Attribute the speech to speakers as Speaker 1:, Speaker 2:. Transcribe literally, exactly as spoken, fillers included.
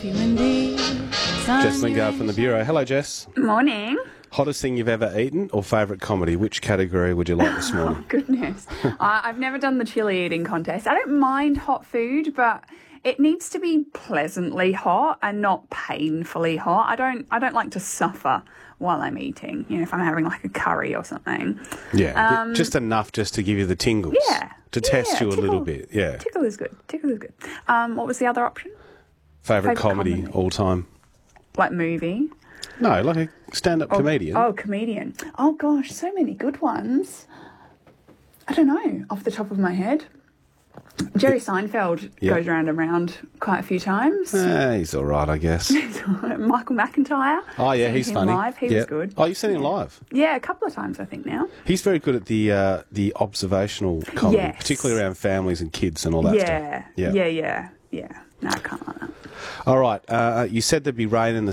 Speaker 1: Jess Lingard from the Bureau. Hello, Jess.
Speaker 2: Morning.
Speaker 1: Hottest thing you've ever eaten or favourite comedy? Which category would you like this morning?
Speaker 2: Oh, goodness. uh, I've never done the chili eating contest. I don't mind hot food, but it needs to be pleasantly hot and not painfully hot. I don't I don't like to suffer while I'm eating, you know, if I'm having like a curry or something.
Speaker 1: Yeah,
Speaker 2: Um,
Speaker 1: just enough just to give you the tingles.
Speaker 2: Yeah.
Speaker 1: To test
Speaker 2: yeah,
Speaker 1: you a
Speaker 2: tickle,
Speaker 1: little bit, yeah.
Speaker 2: Tickle is good. Tickle is good. Um, what was the other option?
Speaker 1: Favourite
Speaker 2: Favourite
Speaker 1: comedy,
Speaker 2: comedy.
Speaker 1: all time?
Speaker 2: Like movie?
Speaker 1: No, like a stand-up
Speaker 2: Oh,
Speaker 1: comedian.
Speaker 2: Oh, comedian. Oh, gosh, so many good ones. I don't know, off the top of my head. Jerry Seinfeld
Speaker 1: Yeah.
Speaker 2: goes round and round quite a few times.
Speaker 1: Eh, he's all right, I guess.
Speaker 2: Michael McIntyre.
Speaker 1: Oh, yeah,
Speaker 2: Seen
Speaker 1: he's
Speaker 2: him
Speaker 1: funny.
Speaker 2: Live. He
Speaker 1: yeah.
Speaker 2: was good.
Speaker 1: Oh, you've seen him live?
Speaker 2: Yeah, a couple of times, I think, now.
Speaker 1: He's very good at the uh, the observational comedy,
Speaker 2: Yes.
Speaker 1: particularly around families and kids and all that
Speaker 2: Yeah,
Speaker 1: stuff.
Speaker 2: yeah, yeah, yeah. No, I can't like that.
Speaker 1: All right, uh, you said there'd be rain in the